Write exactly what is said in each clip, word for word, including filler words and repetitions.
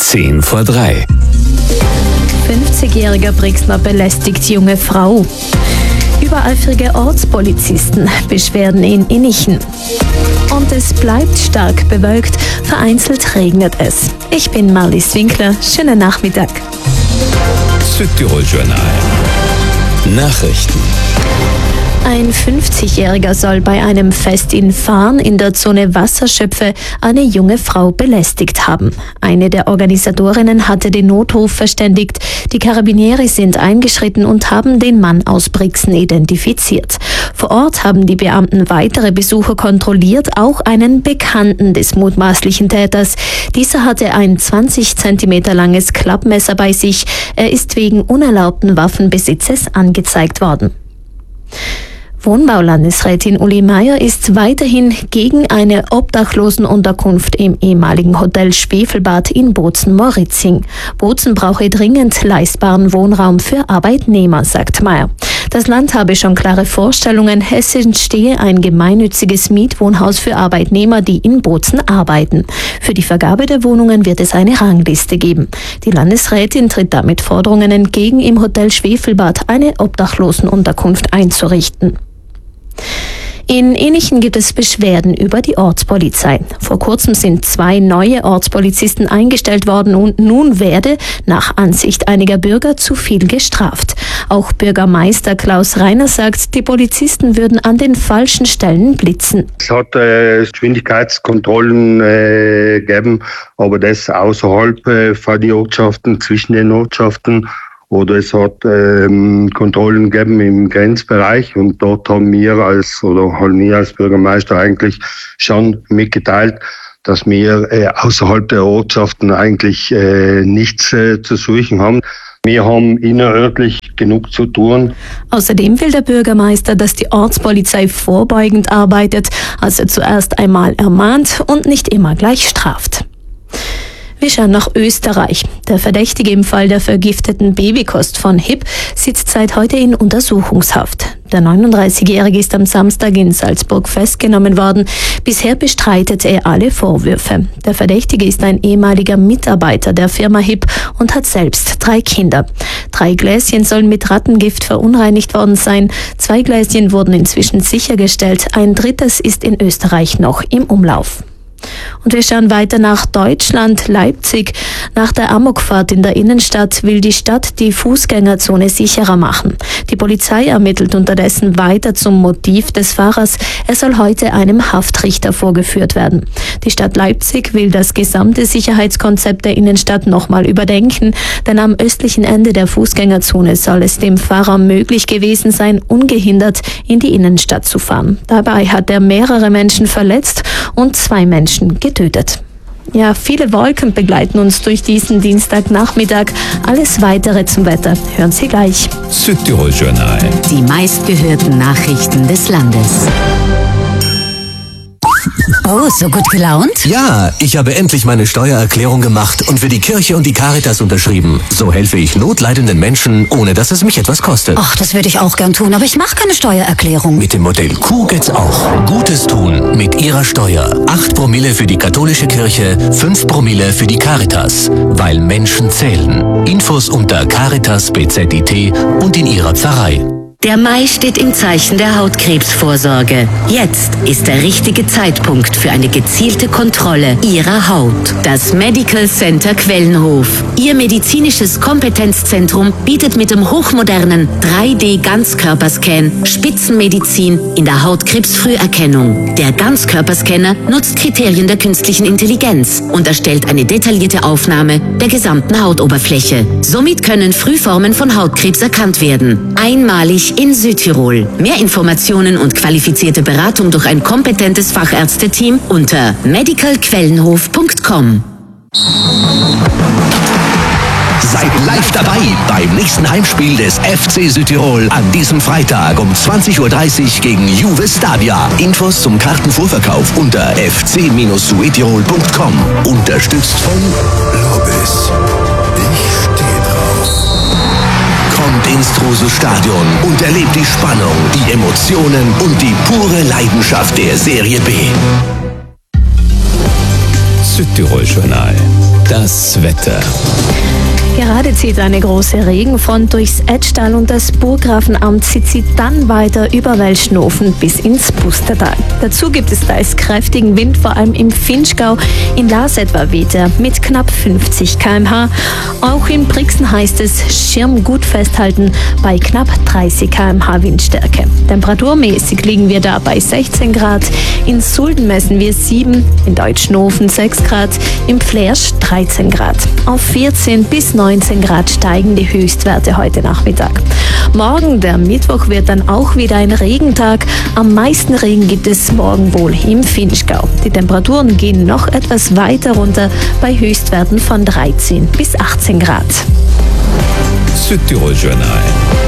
Zehn vor drei. fünfzigjähriger Brixner belästigt junge Frau. Übereifrige Ortspolizisten, Beschwerden in Innichen. Und es bleibt stark bewölkt, vereinzelt regnet es. Ich bin Marlies Winkler, schönen Nachmittag. Südtirol Journal. Nachrichten. Ein fünfzigjähriger soll bei einem Fest in Farn in der Zone Wasserschöpfe eine junge Frau belästigt haben. Eine der Organisatorinnen hatte den Notruf verständigt. Die Karabinieri sind eingeschritten und haben den Mann aus Brixen identifiziert. Vor Ort haben die Beamten weitere Besucher kontrolliert, auch einen Bekannten des mutmaßlichen Täters. Dieser hatte ein zwanzig Zentimeter langes Klappmesser bei sich. Er ist wegen unerlaubten Waffenbesitzes angezeigt worden. Wohnbaulandesrätin Uli Meier ist weiterhin gegen eine Obdachlosenunterkunft im ehemaligen Hotel Schwefelbad in Bozen-Moritzing. Bozen brauche dringend leistbaren Wohnraum für Arbeitnehmer, sagt Meier. Das Land habe schon klare Vorstellungen, es entstehe ein gemeinnütziges Mietwohnhaus für Arbeitnehmer, die in Bozen arbeiten. Für die Vergabe der Wohnungen wird es eine Rangliste geben. Die Landesrätin tritt damit Forderungen entgegen, im Hotel Schwefelbad eine Obdachlosenunterkunft einzurichten. In Innichen gibt es Beschwerden über die Ortspolizei. Vor kurzem sind zwei neue Ortspolizisten eingestellt worden und nun werde nach Ansicht einiger Bürger zu viel gestraft. Auch Bürgermeister Klaus Reiner sagt, die Polizisten würden an den falschen Stellen blitzen. Es hat äh, Geschwindigkeitskontrollen äh, gegeben, aber das außerhalb äh, von den Ortschaften, zwischen den Ortschaften. Oder es hat ähm, Kontrollen gegeben im Grenzbereich und dort haben wir als, oder haben wir als Bürgermeister eigentlich schon mitgeteilt, dass wir äh, außerhalb der Ortschaften eigentlich äh, nichts äh, zu suchen haben. Wir haben innerörtlich genug zu tun. Außerdem will der Bürgermeister, dass die Ortspolizei vorbeugend arbeitet, also zuerst einmal ermahnt und nicht immer gleich straft. Wir schauen nach Österreich. Der Verdächtige im Fall der vergifteten Babykost von Hipp sitzt seit heute in Untersuchungshaft. Der neununddreißigjährige ist am Samstag in Salzburg festgenommen worden. Bisher bestreitet er alle Vorwürfe. Der Verdächtige ist ein ehemaliger Mitarbeiter der Firma Hipp und hat selbst drei Kinder. Drei Gläschen sollen mit Rattengift verunreinigt worden sein. Zwei Gläschen wurden inzwischen sichergestellt. Ein drittes ist in Österreich noch im Umlauf. Und wir schauen weiter nach Deutschland, Leipzig. Nach der Amokfahrt in der Innenstadt will die Stadt die Fußgängerzone sicherer machen. Die Polizei ermittelt unterdessen weiter zum Motiv des Fahrers. Er soll heute einem Haftrichter vorgeführt werden. Die Stadt Leipzig will das gesamte Sicherheitskonzept der Innenstadt nochmal überdenken, denn am östlichen Ende der Fußgängerzone soll es dem Fahrer möglich gewesen sein, ungehindert in die Innenstadt zu fahren. Dabei hat er mehrere Menschen verletzt und zwei Menschen getötet. Ja, viele Wolken begleiten uns durch diesen Dienstagnachmittag. Alles Weitere zum Wetter hören Sie gleich. Südtirol Journal. Die meistgehörten Nachrichten des Landes. Oh, so gut gelaunt? Ja, ich habe endlich meine Steuererklärung gemacht und für die Kirche und die Caritas unterschrieben. So helfe ich notleidenden Menschen, ohne dass es mich etwas kostet. Ach, das würde ich auch gern tun, aber ich mache keine Steuererklärung. Mit dem Modell Q geht's auch. Gutes tun mit Ihrer Steuer. acht Promille für die katholische Kirche, fünf Promille für die Caritas. Weil Menschen zählen. Infos unter Caritas B Z I T und in Ihrer Pfarrei. Der Mai steht im Zeichen der Hautkrebsvorsorge. Jetzt ist der richtige Zeitpunkt für eine gezielte Kontrolle Ihrer Haut. Das Medical Center Quellenhof. Ihr medizinisches Kompetenzzentrum bietet mit dem hochmodernen drei D Ganzkörperscan Spitzenmedizin in der Hautkrebsfrüherkennung. Der Ganzkörperscanner nutzt Kriterien der künstlichen Intelligenz und erstellt eine detaillierte Aufnahme der gesamten Hautoberfläche. Somit können Frühformen von Hautkrebs erkannt werden. Einmalig in Südtirol. Mehr Informationen und qualifizierte Beratung durch ein kompetentes Fachärzteteam unter medical quellenhof punkt com. Seid live dabei beim nächsten Heimspiel des F C Südtirol an diesem Freitag um zwanzig Uhr dreißig gegen Juve Stabia. Infos zum Kartenvorverkauf unter f c suetirol punkt com. Unterstützt von Lobis. Ich stehe drauf. Kommt ins Trose-Stadion und erlebt die Spannung, die Emotionen und die pure Leidenschaft der Serie B. Südtirol Journal. Das Wetter. Gerade zieht eine große Regenfront durchs Etschtal und das Burggrafenamt zieht sie dann weiter über Welschnofen bis ins Pustertal. Dazu gibt es teils kräftigen Wind, vor allem im Vinschgau. In Lars etwa weht er mit knapp fünfzig Kilometer pro Stunde. Auch in Brixen heißt es Schirm gut festhalten bei knapp dreißig Kilometer pro Stunde Windstärke. Temperaturmäßig liegen wir da bei sechzehn Grad. In Sulden messen wir sieben, in Deutschnofen sechs Grad, im Flersch dreizehn Grad. Auf vierzehn bis neunzehn Grad steigen die Höchstwerte heute Nachmittag. Morgen, der Mittwoch, wird dann auch wieder ein Regentag. Am meisten Regen gibt es morgen wohl im Vinschgau. Die Temperaturen gehen noch etwas weiter runter bei Höchstwerten von dreizehn bis achtzehn Grad. Südtirol Journal.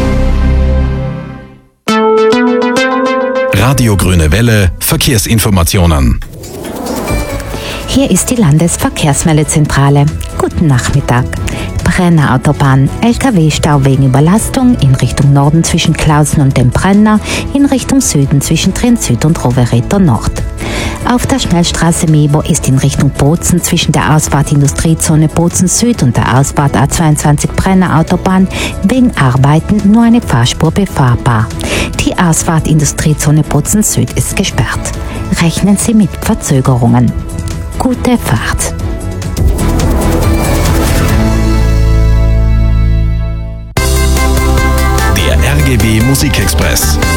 Radio Grüne Welle, Verkehrsinformationen. Hier ist die Landesverkehrsmeldezentrale. Guten Nachmittag. Brenner Autobahn, L K W-Stau wegen Überlastung in Richtung Norden zwischen Klausen und dem Brenner, in Richtung Süden zwischen Trient Süd und Rovereto Nord. Auf der Schnellstraße Mebo ist in Richtung Bozen zwischen der Ausfahrt Industriezone Bozen Süd und der Ausfahrt A zweiundzwanzig Brenner Autobahn wegen Arbeiten nur eine Fahrspur befahrbar. Die Ausfahrt Industriezone Bozen Süd ist gesperrt. Rechnen Sie mit Verzögerungen. Gute Fahrt. Der R G W Musikexpress.